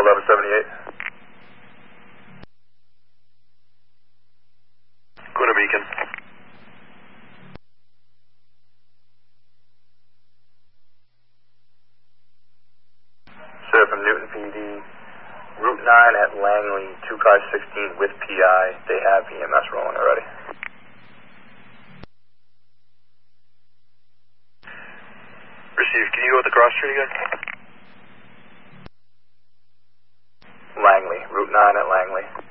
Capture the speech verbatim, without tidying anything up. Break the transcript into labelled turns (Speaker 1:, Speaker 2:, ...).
Speaker 1: eleven seventy-eight.
Speaker 2: Go to Beacon.
Speaker 1: Sir, from Newton P D, Route nine at Langley, two five sixteen with P I. They have E M S rolling already.
Speaker 2: Receive. Can you go with the cross street again?
Speaker 1: Langley, Route nine at Langley.